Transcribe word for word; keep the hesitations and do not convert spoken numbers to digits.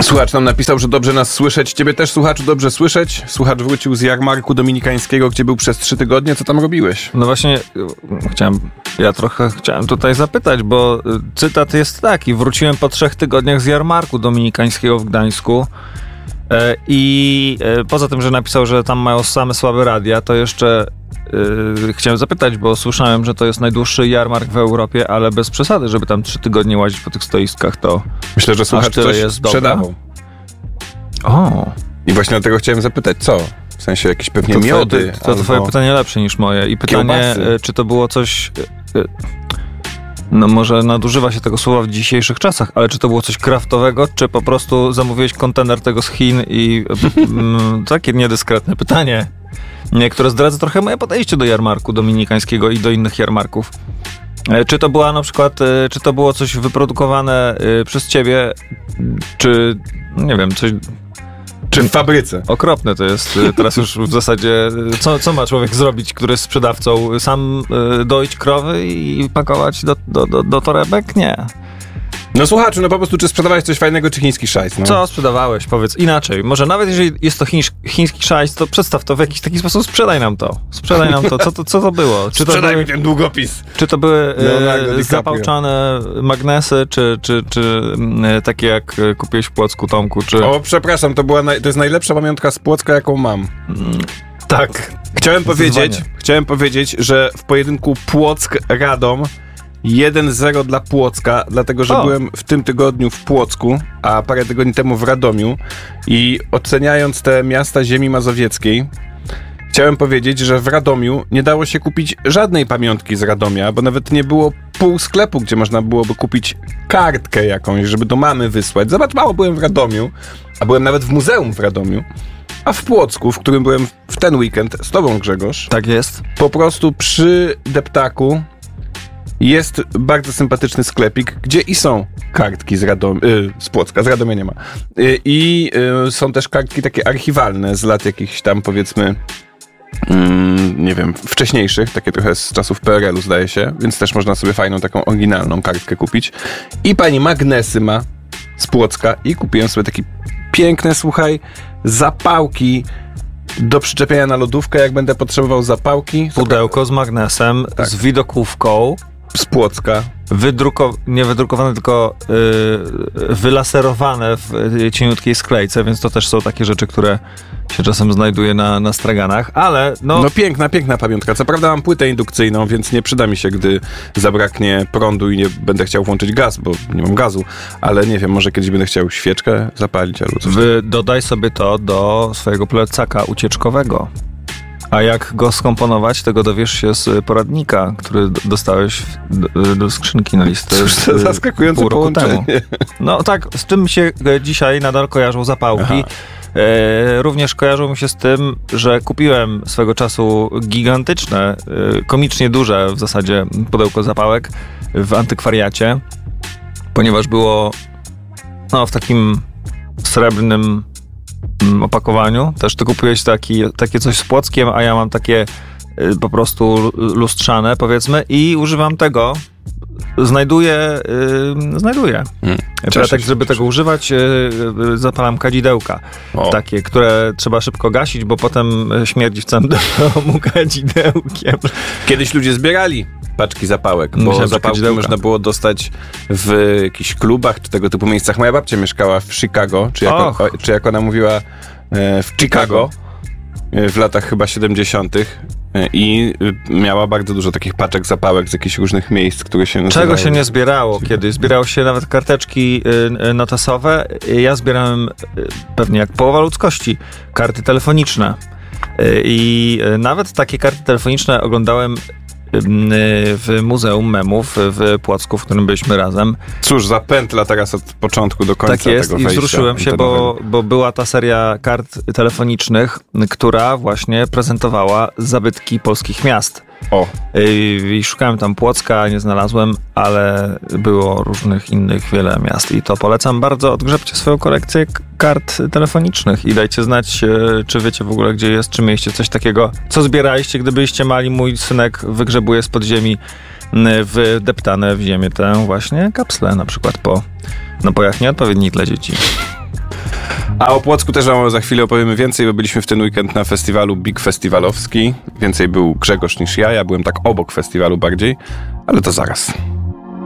Słuchacz nam napisał, że dobrze nas słyszeć. Ciebie też, słuchaczu, dobrze słyszeć? Słuchacz wrócił z jarmarku dominikańskiego, gdzie był przez trzy tygodnie. Co tam robiłeś? No właśnie, chciałem, ja trochę chciałem tutaj zapytać, bo cytat jest taki. Wróciłem po trzech tygodniach z jarmarku dominikańskiego w Gdańsku e, i e, poza tym, że napisał, że tam mają same słabe radia, to jeszcze e, chciałem zapytać, bo słyszałem, że to jest najdłuższy jarmark w Europie, ale bez przesady, żeby tam trzy tygodnie łazić po tych stoiskach, to myślę, że słuchacz coś jest sprzedawał. O. I właśnie dlatego chciałem zapytać, co? W sensie jakieś pewnie to miody. Twoje, to albo... twoje pytanie lepsze niż moje. I pytanie, kiełbasy. Czy to było coś... No może nadużywa się tego słowa w dzisiejszych czasach, ale czy to było coś kraftowego, czy po prostu zamówiłeś kontener tego z Chin i m, takie niedyskretne pytanie, które zdradza trochę moje podejście do jarmarku dominikańskiego i do innych jarmarków. Czy to była na przykład, czy to było coś wyprodukowane przez ciebie, czy nie wiem, coś... Czy w fabryce? Okropne to jest teraz już w zasadzie, co, co ma człowiek zrobić, który jest sprzedawcą? Sam y, doić krowy i pakować do, do, do, do torebek? Nie. No słuchaczu, no po prostu czy sprzedawałeś coś fajnego, czy chiński szajs? No? Co sprzedawałeś? Powiedz inaczej. Może nawet jeżeli jest to chińś, chiński szajs, to przedstaw to w jakiś taki sposób, sprzedaj nam to. Sprzedaj nam to. Co to, co to było? Czy to Sprzedaj były, mi ten długopis. Czy to były e, zapałczane magnesy, czy, czy, czy e, takie jak kupiłeś w Płocku, Tomku? Czy... O, przepraszam, to, była naj, to jest najlepsza pamiątka z Płocka, jaką mam. Mm, tak. Chciałem powiedzieć, chciałem powiedzieć, że w pojedynku Płock-Radom jeden zero dla Płocka, dlatego że o. byłem w tym tygodniu w Płocku, a parę tygodni temu w Radomiu i oceniając te miasta ziemi mazowieckiej, chciałem powiedzieć, że w Radomiu nie dało się kupić żadnej pamiątki z Radomia, bo nawet nie było pół sklepu, gdzie można byłoby kupić kartkę jakąś, żeby do mamy wysłać. Zobacz, mało byłem w Radomiu, a byłem nawet w muzeum w Radomiu, a w Płocku, w którym byłem w ten weekend z tobą, Grzegorz, tak jest. Po prostu przy deptaku jest bardzo sympatyczny sklepik, gdzie i są kartki z Radom- y, z Płocka, z Radomia nie ma. Y, I y, są też kartki takie archiwalne z lat jakichś tam, powiedzmy, mm, nie wiem, wcześniejszych, takie trochę z czasów P R L u zdaje się, więc też można sobie fajną taką oryginalną kartkę kupić. I pani magnesy ma z Płocka i kupiłem sobie takie piękne, słuchaj, zapałki do przyczepiania na lodówkę, jak będę potrzebował zapałki. Pudełko z magnesem, tak. Z widokówką. Z Płocka. Wydruko- nie wydrukowane, tylko yy, wylaserowane w cieniutkiej sklejce, więc to też są takie rzeczy, które się czasem znajduje na, na straganach, ale no... No piękna, piękna pamiątka. Co prawda mam płytę indukcyjną, więc nie przyda mi się, gdy zabraknie prądu i nie będę chciał włączyć gaz, bo nie mam gazu, ale nie wiem, może kiedyś będę chciał świeczkę zapalić albo coś. Wy dodaj sobie to do swojego plecaka ucieczkowego. A jak go skomponować, tego dowiesz się z poradnika, który dostałeś do, do skrzynki na listę. Cóż to zaskakujące pół roku połączenie. temu. No tak, z tym się dzisiaj nadal kojarzą zapałki. E, również kojarzą mi się z tym, że kupiłem swego czasu gigantyczne, e, komicznie duże w zasadzie pudełko zapałek w antykwariacie, ponieważ było no, w takim srebrnym opakowaniu. Też ty kupujesz taki, takie coś z Płockiem, a ja mam takie y, po prostu lustrzane, powiedzmy, i używam tego. Znajduję, y, znajduję. Hmm. Pretekst, żeby tego używać, y, y, zapalam kadzidełka. O. Takie, które trzeba szybko gasić, bo potem śmierdzi w całym domu kadzidełkiem. Kiedyś ludzie zbierali paczki zapałek, bo Myślałem, zapałki można było dostać w jakichś klubach, czy tego typu miejscach. Moja babcia mieszkała w Chicago, czy jak, o, czy jak ona mówiła, w Chicago, w latach chyba siedemdziesiątych i miała bardzo dużo takich paczek zapałek z jakichś różnych miejsc, które się nazywały. Czego się nie zbierało kiedyś? Zbierało się nawet karteczki notesowe. Ja zbierałem, pewnie jak połowa ludzkości, karty telefoniczne. I nawet takie karty telefoniczne oglądałem w Muzeum Memów w Płocku, w którym byliśmy razem. Cóż, za pętla teraz od początku do końca tak jest, tego i wejścia. wzruszyłem się, bo, bo była ta seria kart telefonicznych, która właśnie prezentowała zabytki polskich miast. O. I szukałem tam Płocka, nie znalazłem, ale było różnych innych wiele miast i to polecam bardzo. Odgrzebcie swoją kolekcję kart telefonicznych i dajcie znać, czy wiecie w ogóle, gdzie jest, czy mieliście coś takiego, co zbieraliście, gdy byliście mali. Mój synek wygrzebuje spod ziemi wdeptane w ziemię tę właśnie kapsle, na przykład po napojach nieodpowiednich dla dzieci. A o Płocku też wam za chwilę opowiemy więcej, bo byliśmy w ten weekend na festiwalu Big Festiwalowski. Więcej był Grzegorz niż ja, ja byłem tak obok festiwalu bardziej, ale to zaraz.